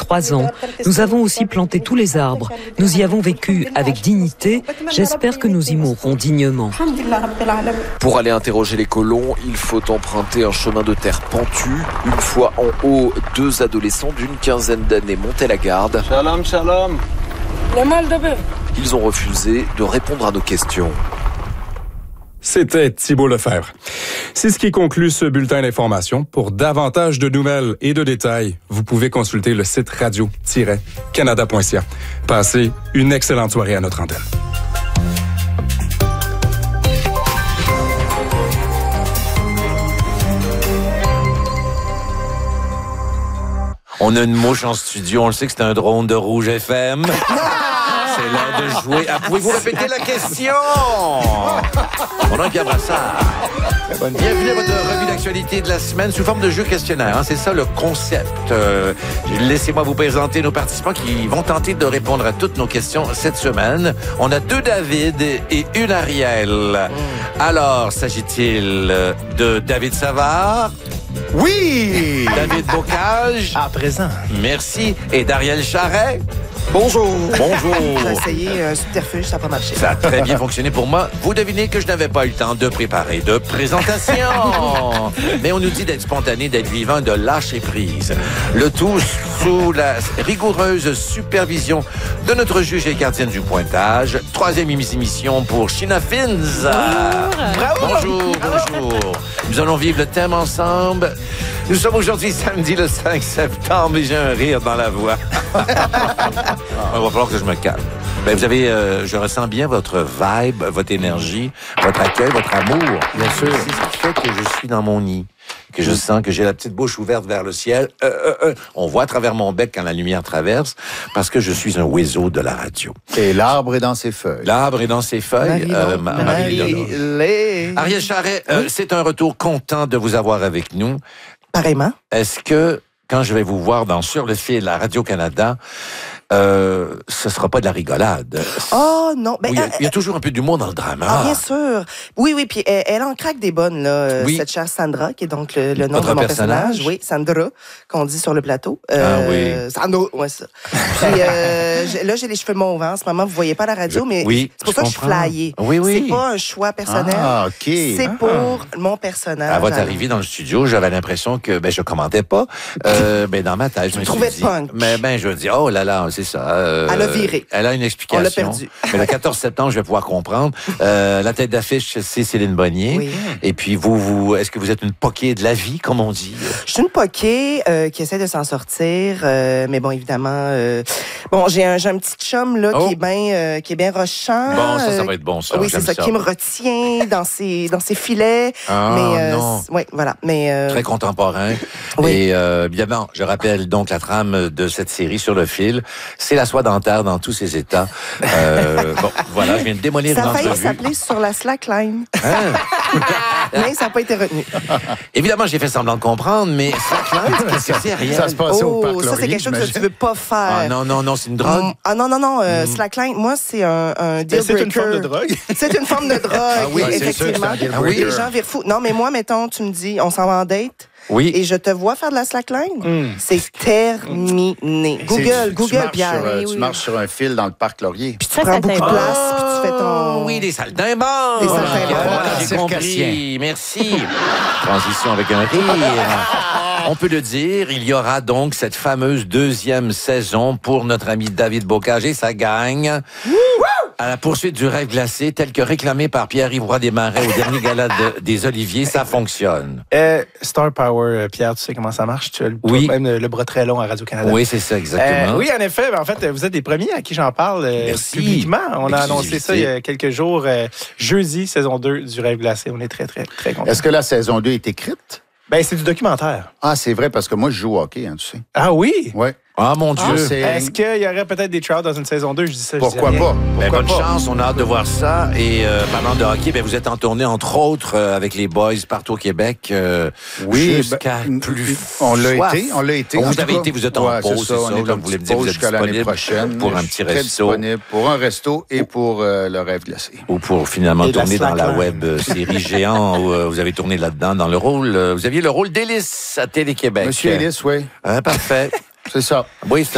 3 ans. Nous avons aussi planté tous les arbres. Nous y avons vécu avec dignité. J'espère que nous y mourrons dignement. Pour aller interroger les colons, il faut emprunter un chemin de terre pentu. Une fois en haut, 2 adolescents d'une quinzaine d'années montaient la garde. Shalom, shalom. Ils ont refusé de répondre à nos questions. C'était Thibault Lefebvre. C'est ce qui conclut ce bulletin d'information. Pour davantage de nouvelles et de détails, vous pouvez consulter le site radio-canada.ca. Passez une excellente soirée à notre antenne. On a une mouche en studio, on le sait que c'est un drone de Rouge FM. C'est l'heure de jouer. Ah, pouvez-vous répéter la question? On a Pierre Brassard. Bienvenue à votre revue d'actualité de la semaine sous forme de jeu questionnaire. Hein? C'est ça le concept. Laissez-moi vous présenter nos participants qui vont tenter de répondre à toutes nos questions cette semaine. On a 2 David et une Ariel. Alors, s'agit-il de David Savard? Oui! David Bocage? À présent. Merci. Et d'Ariel Charret? Bonjour. Bonjour. J'ai essayé un subterfuge, ça n'a pas marché. Ça a très bien fonctionné pour moi. Vous devinez que je n'avais pas eu le temps de préparer de présentation. Mais on nous dit d'être spontané, d'être vivant, de lâcher prise. Le tout sous la rigoureuse supervision de notre juge et gardienne du pointage. 3e émission pour Sheena Fins. Bravo. Bonjour, bonjour. Nous allons vivre le thème ensemble. Nous sommes aujourd'hui samedi le 5 septembre et j'ai un rire dans la voix. Il va falloir que je me calme. Ben, vous avez, je ressens bien votre vibe, votre énergie, votre accueil, votre amour. Bien sûr. C'est ce qui fait que je suis dans mon nid, que je sens que j'ai la petite bouche ouverte vers le ciel. On voit à travers mon bec quand la lumière traverse, parce que je suis un oiseau de la radio. Et l'arbre est dans ses feuilles. L'arbre est dans ses feuilles. Ariel Charret, c'est un retour content de vous avoir avec nous. Pareillement. Est-ce que, quand je vais vous voir dans Sur le fil à Radio-Canada, ce sera pas de la rigolade? Oh non. Ben, oui, il y a toujours un peu d'humour dans le drama. Ah, bien sûr. Oui, puis elle en craque des bonnes, là. Oui. Cette chère Sandra, qui est donc le nom Votre de mon personnage? Oui, Sandra, qu'on dit sur le plateau. Oui. Sandra, ouais, ça. Puis là, j'ai les cheveux mauves en ce moment. Vous voyez pas la radio, mais oui, c'est pour ça que je suis flyée. Oui. C'est pas un choix personnel. Ah, OK. C'est pour mon personnage. À votre arrivée dans le studio, j'avais l'impression que je commentais pas. Dans ma tête, je me suis dit... punk. Mais je me dis, oh là là, c'est ça. Elle a viré. Elle a une explication. On l'a perdu. Mais le 14 septembre, je vais pouvoir comprendre. La tête d'affiche, c'est Céline Bonnier. Oui. Et puis, vous, est-ce que vous êtes une poquée de la vie, comme on dit? Je suis une poquée qui essaie de s'en sortir. Mais bon, évidemment... j'ai un petit chum là qui est bien rochant. Bon, ça va être bon, ça. Oui, c'est ça, qui me retient dans ses filets. Ah, mais non. oui, voilà. Mais très contemporain. Oui. Et évidemment, je rappelle donc la trame de cette série Sur le fil. C'est la soie dentaire dans tous ses états. Voilà, je viens de démolir une entrevue. Ça a failli s'appeler Sur la slackline. Mais ça n'a pas été retenu. Évidemment, j'ai fait semblant de comprendre, mais slackline, qu'est-ce que c'est, rien? Ça se passait au Parc Ça, c'est quelque chose que tu veux pas faire. Ah non, c'est une drogue. Non. Slackline, moi, c'est un deal breaker. C'est une forme de drogue? C'est une forme de drogue, oui, effectivement. c'est sûr que c'est un deal breaker. Les gens virent fous. Non, mais moi, mettons, tu me dis, on s'en va en date. Oui. Et je te vois faire de la slackline. C'est terminé. Google, Pierre. Tu marches sur un fil dans le parc Laurier. Puis tu prends beaucoup de place, puis tu fais ton... Oui, des saltimbanques. Des saltimbanques. Voilà, j'ai compris. Merci. Transition avec un rire. On peut le dire, il y aura donc cette fameuse 2e saison pour notre ami David Bocage et sa gang. À la poursuite du rêve glacé, tel que réclamé par Pierre-Yves Roy Desmarais au dernier gala des Oliviers, ça fonctionne. Star Power, Pierre, tu sais comment ça marche? Tu as même le bras très long à Radio-Canada. Oui, c'est ça, exactement. Oui, en effet. En fait, vous êtes les premiers à qui j'en parle publiquement. On a annoncé ça il y a quelques jours. Jeudi, saison 2 du rêve glacé. On est très, très, très contents. Est-ce que la saison 2 est écrite? C'est du documentaire. Ah, c'est vrai, parce que moi, je joue au hockey, tu sais. Ah oui? Oui. Ah, mon Dieu. Est-ce qu'il y aurait peut-être des tryouts dans une saison 2? Je dis ça. Pourquoi pas? Bonne chance, on a hâte de voir ça. Et parlant de hockey, vous êtes en tournée, entre autres, avec les boys partout au Québec. Oui, jusqu'à plus on l'a soif. été. Vous avez été, vous êtes en pause, c'est ça. On est en vous pause jusqu'à l'année prochaine. Pour un petit resto. Disponible pour un resto et pour le rêve glacé. Ou pour finalement tourner dans la web série Géant, où vous avez tourné là-dedans dans le rôle. Vous aviez le rôle d'Hélice à Télé-Québec. Monsieur Hélice, oui. Parfait. C'est ça. Oui,